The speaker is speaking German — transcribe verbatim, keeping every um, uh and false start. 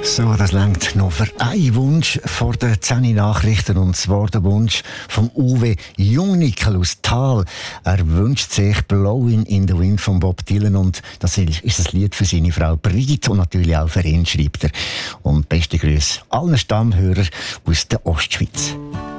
So, das reicht noch für einen Wunsch vor den zehn Nachrichten, und zwar der Wunsch vom Uwe Jungnickel aus Thal. Er wünscht sich «Blowing in the Wind» von Bob Dylan, und das ist ein Lied für seine Frau Brigitte und natürlich auch für ihn, schreibt er. Und beste Grüße allen Stammhörern aus der Ostschweiz.